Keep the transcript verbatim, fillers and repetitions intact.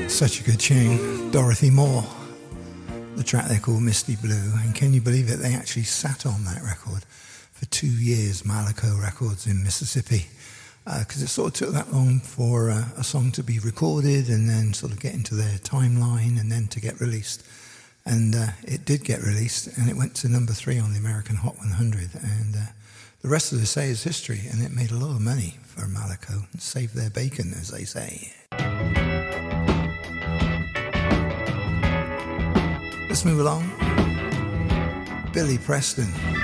Such a good tune. Dorothy Moore. The track they call Misty Blue. And can you believe it? They actually sat on that record for two years, Malaco Records in Mississippi. Because uh, it sort of took that long for uh, a song to be recorded and then sort of get into their timeline and then to get released. And uh, it did get released, and it went to number three on the American Hot one hundred. And uh, the rest of the say is history, and it made a lot of money for Malaco. Saved their bacon, as they say. Let's move along. Billy Preston.